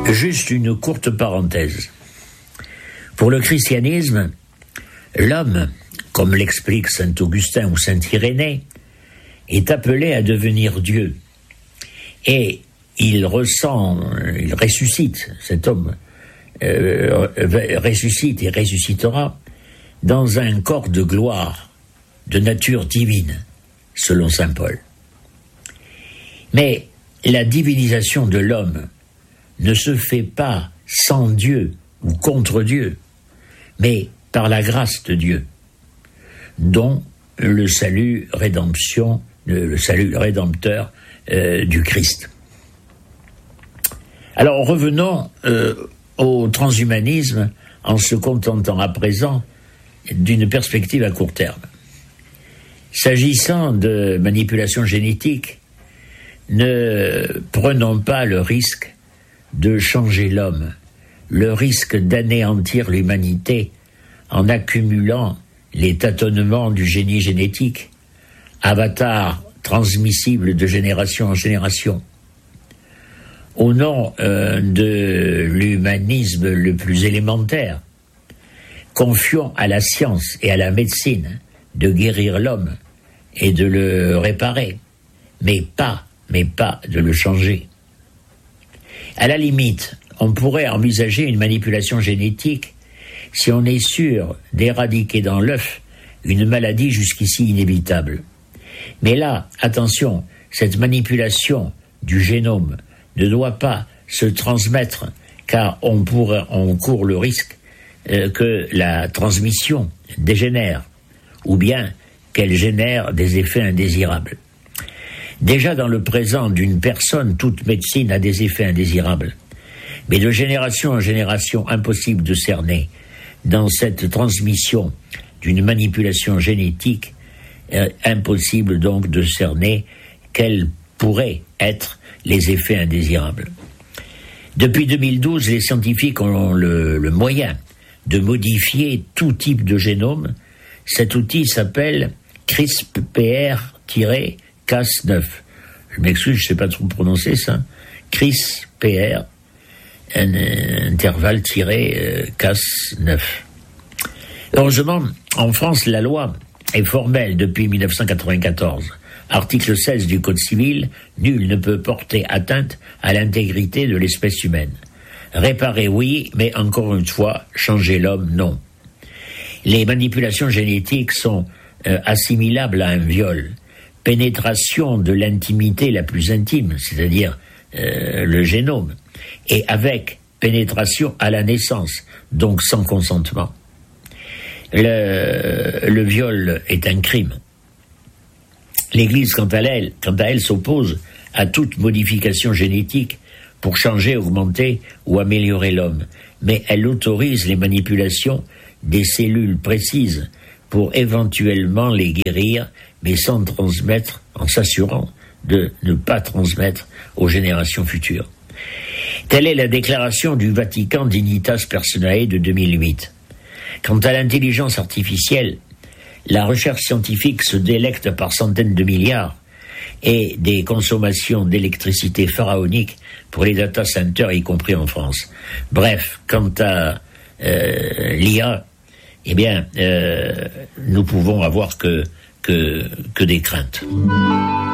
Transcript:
Juste une courte parenthèse. Pour le christianisme, l'homme, comme l'explique saint Augustin ou saint Irénée, est appelé à devenir Dieu. Et il ressuscite, cet homme ressuscite et ressuscitera dans un corps de gloire, de nature divine, selon saint Paul. Mais la divinisation de l'homme ne se fait pas sans Dieu ou contre Dieu, mais par la grâce de Dieu, dont le salut rédempteur du Christ. Alors revenons au transhumanisme en se contentant à présent d'une perspective à court terme. S'agissant de manipulation génétique, ne prenons pas le risque de changer l'homme, le risque d'anéantir l'humanité en accumulant les tâtonnements du génie génétique, avatar transmissible de génération en génération. Au nom de l'humanisme le plus élémentaire, confions à la science et à la médecine de guérir l'homme et de le réparer, mais pas de le changer. À la limite, on pourrait envisager une manipulation génétique si on est sûr d'éradiquer dans l'œuf une maladie jusqu'ici inévitable. Mais là, attention, cette manipulation du génome ne doit pas se transmettre car on court le risque que la transmission dégénère ou bien qu'elle génère des effets indésirables. Déjà dans le présent d'une personne, toute médecine a des effets indésirables. Mais de génération en génération, impossible de cerner dans cette transmission d'une manipulation génétique, impossible donc de cerner quels pourraient être les effets indésirables. Depuis 2012, les scientifiques ont le moyen de modifier tout type de génome. Cet outil s'appelle CRISPR-Cas9. Je m'excuse, je ne sais pas trop prononcer ça. CRISPR, intervalle Cas9. Heureusement, en France, la loi est formelle depuis 1994. Article 16 du Code civil, nul ne peut porter atteinte à l'intégrité de l'espèce humaine. Réparer, oui, mais encore une fois, changer l'homme, non. Les manipulations génétiques sont assimilables à un viol. Pénétration de l'intimité la plus intime, c'est-à-dire le génome, et avec pénétration à la naissance, donc sans consentement. Le viol est un crime. L'Église, quant à elle, s'oppose à toute modification génétique pour changer, augmenter ou améliorer l'homme, mais elle autorise les manipulations des cellules précises pour éventuellement les guérir, mais sans transmettre, en s'assurant de ne pas transmettre aux générations futures. Telle est la déclaration du Vatican Dignitas Personae de 2008. Quant à l'intelligence artificielle, la recherche scientifique se délecte par centaines de milliards et des consommations d'électricité pharaoniques pour les data centers, y compris en France. Bref, quant à l'IA, eh bien, nous pouvons avoir que des craintes.